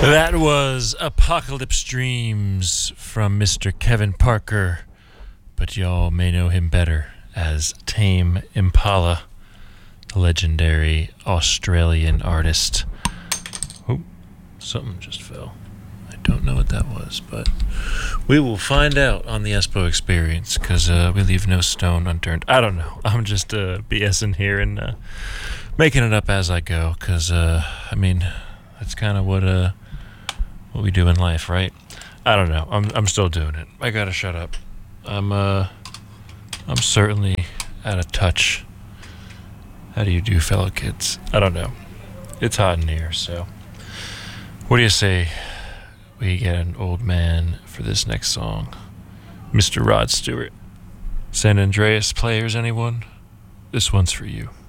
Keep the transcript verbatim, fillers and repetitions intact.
That was Apocalypse Dreams from Mister Kevin Parker, but y'all may know him better as Tame Impala, the legendary Australian artist. Oh, something just fell. I don't know what that was, but we will find out on the Espo Experience, because uh, we leave no stone unturned. I don't know. I'm just uh, BSing here and uh, making it up as I go, because, uh, I mean, that's kind of what... Uh, what we do in life, right? I don't know. I'm I'm still doing it. I gotta shut up. I'm uh I'm certainly out of touch. How do you do, fellow kids? I don't know. It's hot in here, so what do you say we get an old man for this next song? Mister Rod Stewart. San Andreas players, anyone? This one's for you.